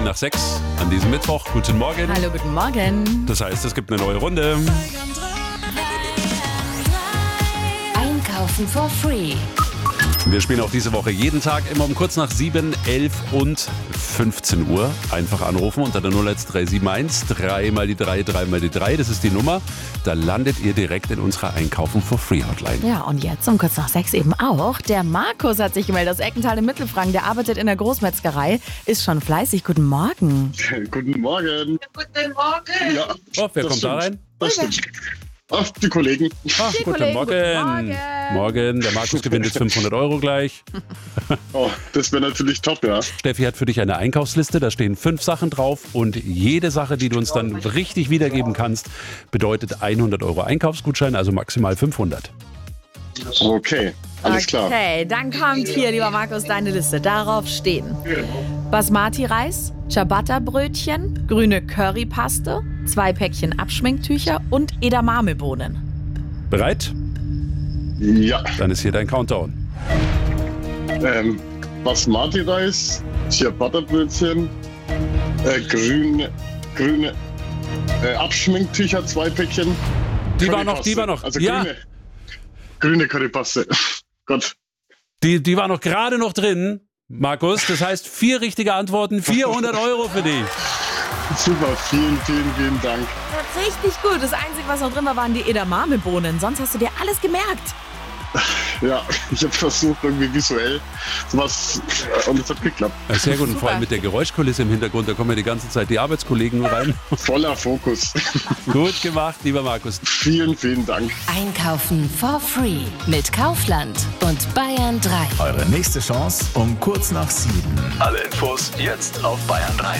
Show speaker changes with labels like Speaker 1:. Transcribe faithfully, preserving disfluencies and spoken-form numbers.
Speaker 1: Nach sechs an diesem Mittwoch. Guten Morgen.
Speaker 2: Hallo, guten Morgen.
Speaker 1: Das heißt, es gibt eine neue Runde.
Speaker 3: Einkaufen for free.
Speaker 1: Wir spielen auch diese Woche jeden Tag immer um kurz nach sieben, elf und fünfzehn Uhr. Einfach anrufen unter der null eins drei sieben eins, drei mal die drei, drei mal die drei. Das ist die Nummer. Da landet ihr direkt in unserer Einkaufen for free Hotline.
Speaker 2: Ja, und jetzt um kurz nach sechs eben auch. Der Markus hat sich gemeldet aus Eckental in Mittelfranken. Der arbeitet in der Großmetzgerei, ist schon fleißig. Guten Morgen.
Speaker 4: Guten Morgen.
Speaker 5: Guten Morgen.
Speaker 4: Ja,
Speaker 1: Oh, wer
Speaker 4: das
Speaker 1: kommt da
Speaker 4: stimmt.
Speaker 1: rein?
Speaker 4: Das stimmt. Ach, die Kollegen.
Speaker 1: Ach,
Speaker 2: Die
Speaker 1: guten
Speaker 2: Kollegen,
Speaker 1: Morgen.
Speaker 2: guten Morgen.
Speaker 1: Morgen. Der Markus gewinnt jetzt fünfhundert Euro gleich.
Speaker 4: Oh, das wäre natürlich top, ja.
Speaker 1: Steffi hat für dich eine Einkaufsliste, da stehen fünf Sachen drauf und jede Sache, die du uns dann richtig wiedergeben kannst, bedeutet hundert Euro Einkaufsgutschein, also maximal fünfhundert.
Speaker 4: Okay, alles klar.
Speaker 2: Okay, dann kommt hier, lieber Markus, deine Liste. Darauf stehen Basmati-Reis, Ciabatta-Brötchen, grüne Currypaste, zwei Päckchen Abschminktücher und Edamame-Bohnen.
Speaker 1: Bereit?
Speaker 4: Ja,
Speaker 1: Dann ist hier dein Countdown.
Speaker 4: ähm, Basmati-Reis, Ciabatta-Brötchen, äh, grüne, grüne äh, Abschminktücher, zwei Päckchen.
Speaker 1: Die war noch, die
Speaker 4: Currypaste.
Speaker 1: war noch.
Speaker 4: Also
Speaker 1: Ja,
Speaker 4: grüne, grüne Currypaste. Gott.
Speaker 1: die, die war noch gerade noch drin, Markus. Das heißt, vier richtige Antworten, vierhundert Euro für dich.
Speaker 4: Super, vielen, vielen, vielen Dank.
Speaker 2: Richtig gut. Das Einzige, was noch drin war, waren die Edamame-Bohnen. Sonst hast du dir alles gemerkt.
Speaker 4: Ja, ich habe versucht, irgendwie visuell sowas, äh, und es hat geklappt.
Speaker 1: Ja, sehr gut und vor
Speaker 2: Super.
Speaker 1: allem mit der Geräuschkulisse im Hintergrund, da kommen ja die ganze Zeit die Arbeitskollegen rein.
Speaker 4: Voller Fokus.
Speaker 1: Gut gemacht, lieber Markus.
Speaker 4: Vielen, vielen Dank.
Speaker 3: Einkaufen for free mit Kaufland und Bayern drei.
Speaker 6: Eure nächste Chance um kurz nach sieben.
Speaker 7: Alle Infos jetzt auf Bayern drei.